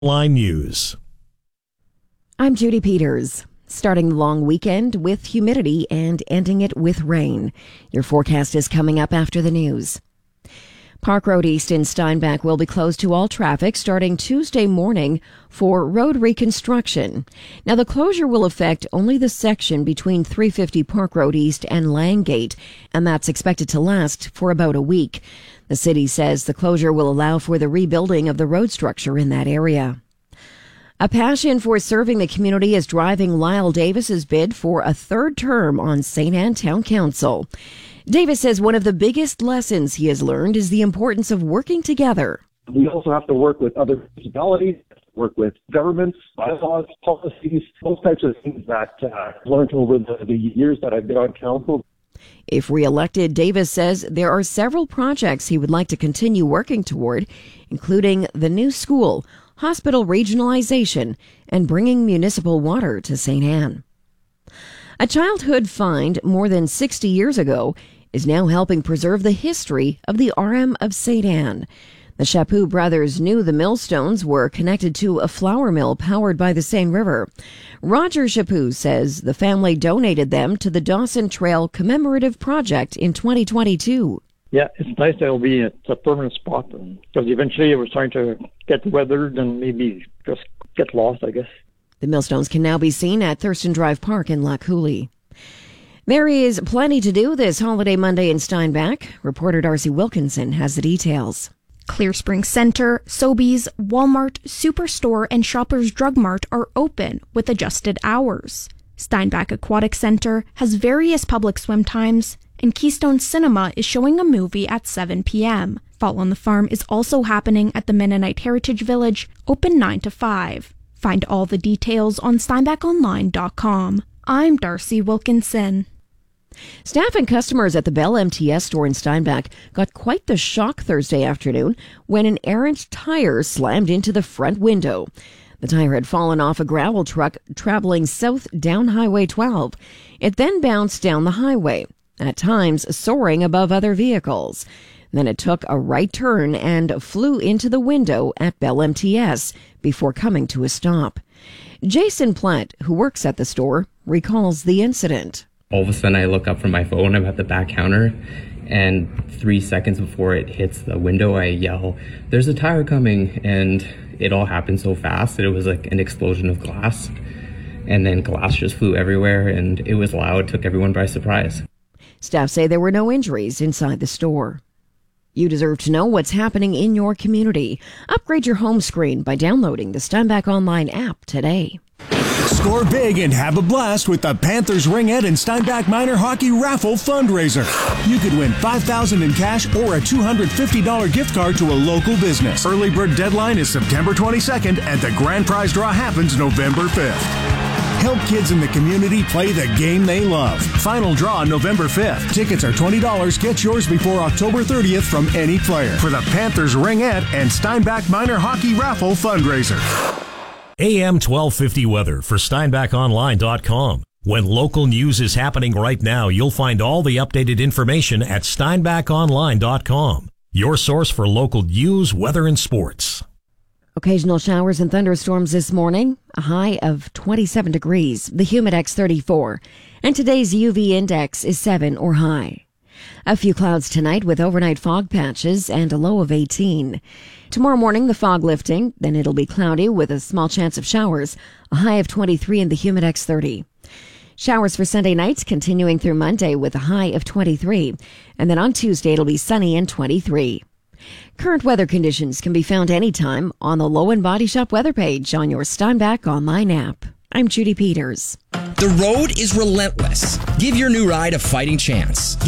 Line News. I'm Judy Peters. Starting the long weekend with humidity and ending it with rain. Your forecast is coming up after the news. Park Road East in Steinbach will be closed to all traffic starting Tuesday morning for road reconstruction. Now, the closure will affect only the section between 350 Park Road East and Langgate, and that's expected to last for about a week. The city says the closure will allow for the rebuilding of the road structure in that area. A passion for serving the community is driving Lyle Davis's bid for a third term on St. Anne Town Council. Davis says one of the biggest lessons he has learned is the importance of working together. We also have to work with other municipalities, work with governments, bylaws, policies, those types of things that I've learned over the years that I've been on council. If reelected, Davis says there are several projects he would like to continue working toward, including the new school, hospital regionalization, and bringing municipal water to St. Anne. A childhood find more than 60 years ago is now helping preserve the history of the RM of St. Anne. The Chaput brothers knew the millstones were connected to a flour mill powered by the Seine River. Roger Chaput says the family donated them to the Dawson Trail Commemorative Project in 2022. Yeah, it's nice that it's a permanent spot because eventually it was starting to get weathered and maybe just get lost, I guess. The millstones can now be seen at Thurston Drive Park in Lac Coulee. There is plenty to do this holiday Monday in Steinbach. Reporter Darcy Wilkinson has the details. Clear Spring Center, Sobeys, Walmart, Superstore, and Shoppers Drug Mart are open with adjusted hours. Steinbach Aquatic Center has various public swim times, and Keystone Cinema is showing a movie at 7 p.m. Fall on the Farm is also happening at the Mennonite Heritage Village, open 9 to 5. Find all the details on steinbachonline.com. I'm Darcy Wilkinson. Staff and customers at the Bell MTS store in Steinbach got quite the shock Thursday afternoon when an errant tire slammed into the front window. The tire had fallen off a gravel truck traveling south down Highway 12. It then bounced down the highway, at times soaring above other vehicles. Then it took a right turn and flew into the window at Bell MTS before coming to a stop. Jason Platt, who works at the store, recalls the incident. All of a sudden I look up from my phone, I'm at the back counter, and 3 seconds before it hits the window, I yell, "There's a tire coming," and it all happened so fast that it was like an explosion of glass, and then glass just flew everywhere, and it was loud, took everyone by surprise. Staff say there were no injuries inside the store. You deserve to know what's happening in your community. Upgrade your home screen by downloading the Steinbach Online app today. Score big and have a blast with the Panthers Ringette and Steinbach Minor Hockey Raffle fundraiser. You could win $5,000 in cash or a $250 gift card to a local business. Early bird deadline is September 22nd and the grand prize draw happens November 5th. Help kids in the community play the game they love. Final draw November 5th. Tickets are $20. Get yours before October 30th from any player for the Panthers Ringette and Steinbach Minor Hockey Raffle fundraiser. AM 1250 weather for SteinbachOnline.com. When local news is happening right now, you'll find all the updated information at SteinbachOnline.com. Your source for local news, weather, and sports. Occasional showers and thunderstorms this morning, a high of 27 degrees, the Humidex 34, and today's UV index is 7 or high. A few clouds tonight with overnight fog patches and a low of 18. Tomorrow morning, the fog lifting, then it'll be cloudy with a small chance of showers, a high of 23 and the Humidex 30. Showers for Sunday nights continuing through Monday with a high of 23, and then on Tuesday it'll be sunny and 23. Current weather conditions can be found anytime on the Low and Body Shop weather page on your Steinbach Online app. I'm Judy Peters. The road is relentless. Give your new ride a fighting chance.